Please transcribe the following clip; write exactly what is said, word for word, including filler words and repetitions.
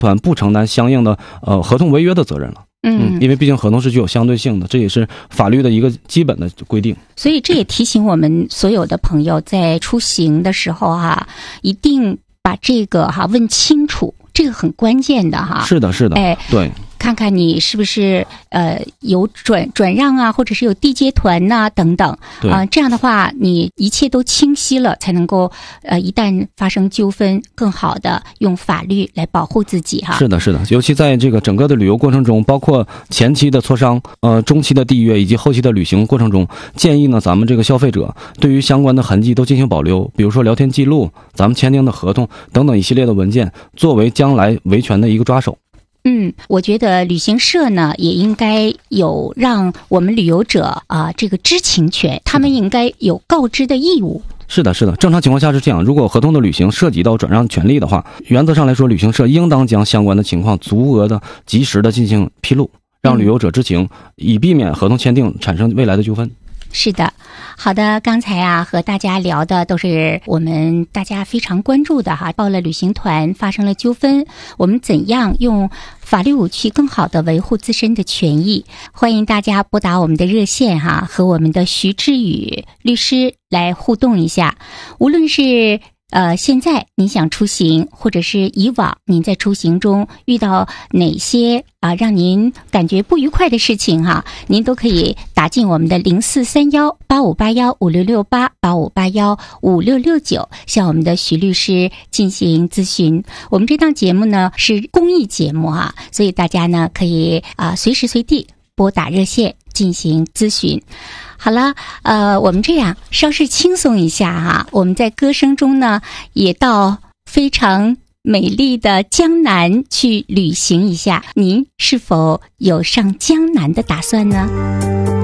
团不承担相应的呃合同违约的责任了。嗯，因为毕竟合同是具有相对性的，这也是法律的一个基本的规定。 所以这也提醒我们所有的朋友在出行的时候哈、啊，一定把这个哈、啊、问清楚，这个很关键的哈。 是的，是的， 哎， 对。 看看你是不是呃有转转让啊，或者是有缔结团呐、啊、等等啊、呃，这样的话你一切都清晰了，才能够呃一旦发生纠纷，更好的用法律来保护自己哈。 是的，是的，尤其在这个整个的旅游过程中，包括前期的磋商、呃中期的缔约以及后期的旅行过程中，建议呢咱们这个消费者对于相关的痕迹都进行保留，比如说聊天记录、咱们签订的合同等等一系列的文件，作为将来维权的一个抓手。 嗯，我觉得旅行社呢也应该有让我们旅游者啊、呃、这个知情权，他们应该有告知的义务。 是的，是的，正常情况下是这样。如果合同的履行涉及到转让权利的话，原则上来说，旅行社应当将相关的情况足额的、及时的进行披露，让旅游者知情，以避免合同签订产生未来的纠纷。 是的，好的，刚才啊和大家聊的都是我们大家非常关注的哈，报了旅行团发生了纠纷，我们怎样用法律武器更好的维护自身的权益？欢迎大家拨打我们的热线哈，和我们的徐志宇律师来互动一下，无论是呃，现在您想出行，或者是以往您在出行中遇到哪些啊让您感觉不愉快的事情哈，您都可以打进我们的零四三幺八五八幺五六六八八五八幺五六六九，向我们的徐律师进行咨询。我们这档节目呢是公益节目哈，所以大家呢可以啊随时随地拨打热线进行咨询。好了，呃，我们这样稍事轻松一下哈，我们在歌声中呢，也到非常美丽的江南去旅行一下。您是否有上江南的打算呢？